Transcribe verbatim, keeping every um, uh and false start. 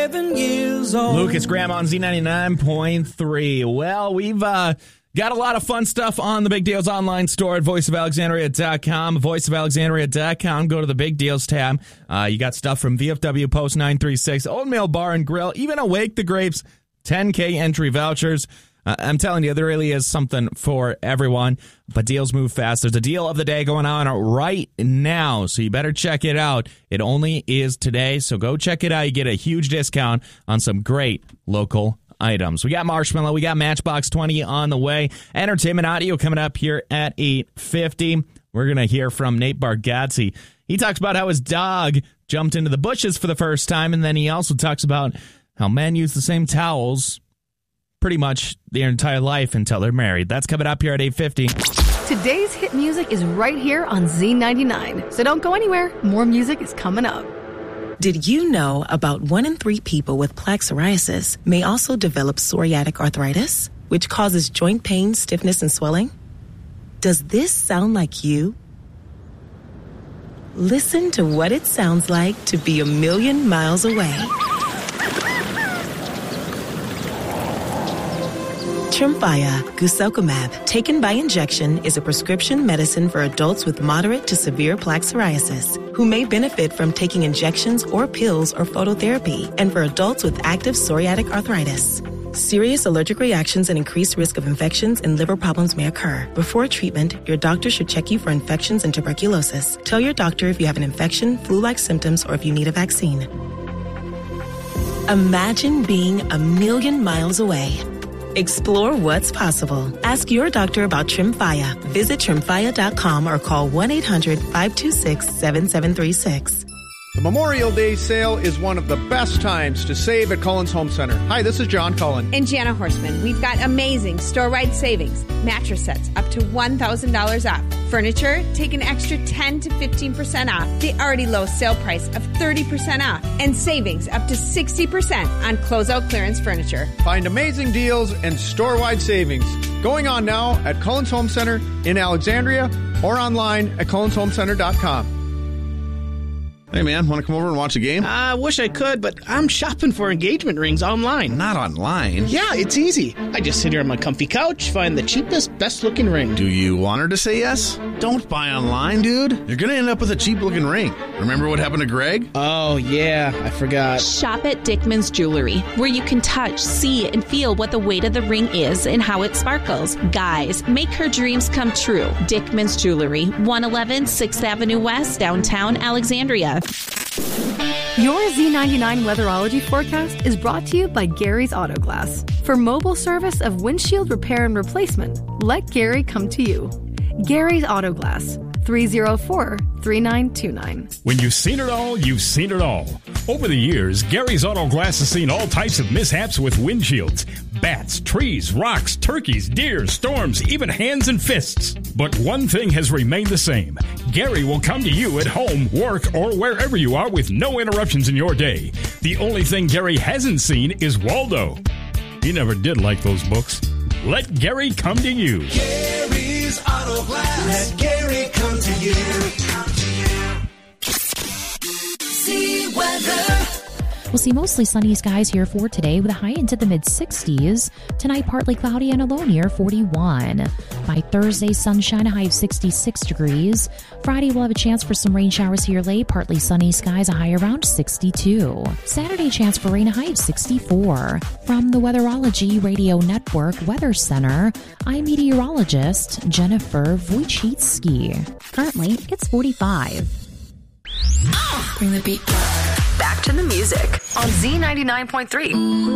eleven years old. Lucas Graham on Z ninety-nine point three. Well, we've uh, got a lot of fun stuff on the Big Deals online store at voice of alexandria dot com. voice of alexandria dot com. Go to the Big Deals tab. Uh, you got stuff from V F W Post nine three six, Old Mill Bar and Grill, even Awake the Grapes, ten K entry vouchers. Uh, I'm telling you, there really is something for everyone, but deals move fast. There's a deal of the day going on right now, so you better check it out. It only is today, so go check it out. You get a huge discount on some great local items. We got Marshmallow, we got Matchbox twenty on the way. Entertainment Audio coming up here at eight fifty. We're going to hear from Nate Bargatze. He talks about how his dog jumped into the bushes for the first time, and then he also talks about how men use the same towels pretty much their entire life until they're married. That's coming up here at eight fifty. Today's hit music is right here on Z ninety-nine. So don't go anywhere. More music is coming up. Did you know about one in three people with plaque psoriasis may also develop psoriatic arthritis, which causes joint pain, stiffness, and swelling? Does this sound like you? Listen to what it sounds like to be a million miles away. Tremfya guselkumab, taken by injection, is a prescription medicine for adults with moderate to severe plaque psoriasis who may benefit from taking injections or pills or phototherapy, and for adults with active psoriatic arthritis. Serious allergic reactions and increased risk of infections and liver problems may occur. Before treatment, your doctor should check you for infections and tuberculosis. Tell your doctor if you have an infection, flu-like symptoms, or if you need a vaccine. Imagine being a million miles away. Explore what's possible. Ask your doctor about Tremfya. Visit tremfya dot com or call one eight hundred five two six seven seven three six. The Memorial Day sale is one of the best times to save at Cullen's Home Center. Hi, this is John Cullen. And Jana Horseman. We've got amazing store-wide savings. Mattress sets up to one thousand dollars off. Furniture, take an extra ten to fifteen percent off. The already low sale price of thirty percent off. And savings up to sixty percent on closeout clearance furniture. Find amazing deals and store-wide savings going on now at Cullen's Home Center in Alexandria or online at cullens home center dot com. Hey, man, want to come over and watch a game? I uh, wish I could, but I'm shopping for engagement rings online. Not online? Yeah, it's easy. I just sit here on my comfy couch, find the cheapest, best-looking ring. Do you want her to say yes? Don't buy online, dude. You're going to end up with a cheap-looking ring. Remember what happened to Greg? Oh, yeah, I forgot. Shop at Dickman's Jewelry, where you can touch, see, and feel what the weight of the ring is and how it sparkles. Guys, make her dreams come true. Dickman's Jewelry, one eleven sixth Avenue West, downtown Alexandria. Your Z ninety-nine weatherology forecast is brought to you by Gary's Auto Glass. For mobile service of windshield repair and replacement, let Gary come to you. Gary's Auto Glass, three oh four, three nine two nine. When you've seen it all, you've seen it all. Over the years, Gary's Auto Glass has seen all types of mishaps with windshields. Bats, trees, rocks, turkeys, deer, storms, even hands and fists. But one thing has remained the same. Gary will come to you at home, work, or wherever you are with no interruptions in your day. The only thing Gary hasn't seen is Waldo. He never did like those books. Let Gary come to you. Gary's Auto Glass. Let Gary come to you. Come to you. See weather. We'll see mostly sunny skies here for today with a high into the mid-sixties. Tonight, partly cloudy and a low near forty-one. By Thursday, sunshine, a high of sixty-six degrees. Friday, we'll have a chance for some rain showers here late. Partly sunny skies, a high around sixty-two. Saturday, chance for rain, a high of sixty-four. From the Weatherology Radio Network Weather Center, I'm meteorologist Jennifer Wojcicki. Currently, it's forty-five. Bring the beat back. Back to the music on Z ninety-nine point three.